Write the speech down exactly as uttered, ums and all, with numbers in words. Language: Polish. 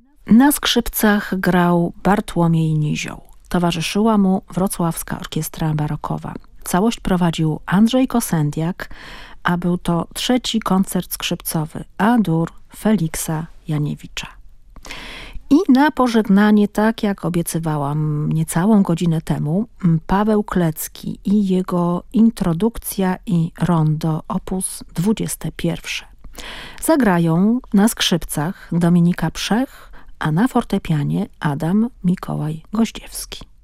Na skrzypcach grał Bartłomiej Nizioł. Towarzyszyła mu Wrocławska Orkiestra Barokowa. Całość prowadził Andrzej Kosendiak, a był to trzeci koncert skrzypcowy A-dur Feliksa Janiewicza. I na pożegnanie, tak jak obiecywałam niecałą godzinę temu, Paweł Klecki i jego introdukcja i rondo opus dwudzieste pierwsze. Zagrają na skrzypcach Dominika Przech, a na fortepianie Adam Mikołaj Goździewski.